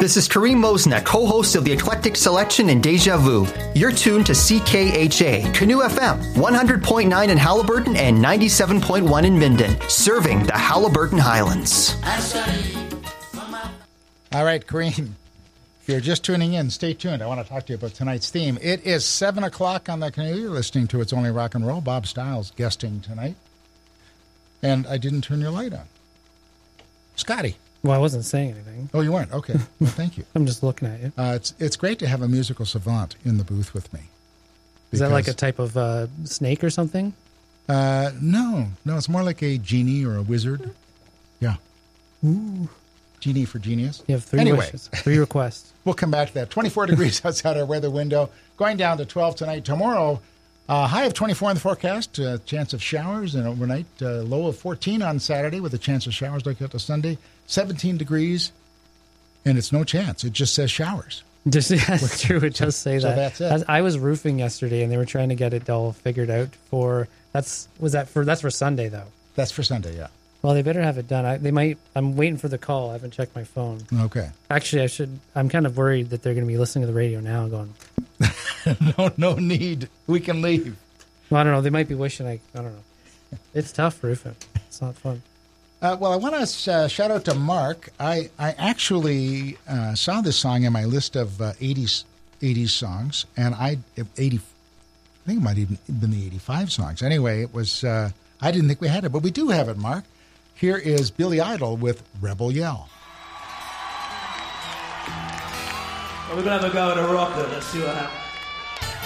This is Kareem Mosna, co-host of the Eclectic Selection and Deja Vu. You're tuned to CKHA, Canoe FM, 100.9 in Halliburton and 97.1 in Minden, serving the Halliburton Highlands. All right, Kareem, if you're just tuning in, stay tuned. I want to talk to you about tonight's theme. It is 7 o'clock on the Canoe. You're listening to It's Only Rock and Roll. Bob Stiles guesting tonight. And I didn't turn your light on. Scotty. Well, I wasn't saying anything. Oh, you weren't? Okay. Well, thank you. I'm just looking at you. It's great to have a musical savant in the booth with me. Is that like a type of snake or something? No, it's more like a genie or a wizard. Yeah. Ooh. Genie for genius. You have three wishes, 3 requests. We'll come back to that. 24 degrees outside our weather window. Going down to 12 tonight. Tomorrow, high of 24 in the forecast. Chance of showers and overnight. Low of 14 on Saturday with a chance of showers like that to Sunday. 17 degrees. And it's no chance. It just says showers. That's true. It does say so that. That's it. I was roofing yesterday, and they were trying to get it all figured out for. That's for Sunday though. That's for Sunday, yeah. Well, they better have it done. I'm waiting for the call. I haven't checked my phone. Okay. Actually, I'm kind of worried that they're going to be listening to the radio now and going. No need. We can leave. Well, I don't know. They might be wishing I don't know. It's tough roofing. It's not fun. Well, I want to shout out to Mark. I actually saw this song in my list of 80s songs, and I think it might even been the 85 songs. Anyway, it was. I didn't think we had it, but we do have it, Mark. Here is Billy Idol with Rebel Yell. Well, we're gonna have a go at a rocker. Let's see what happens.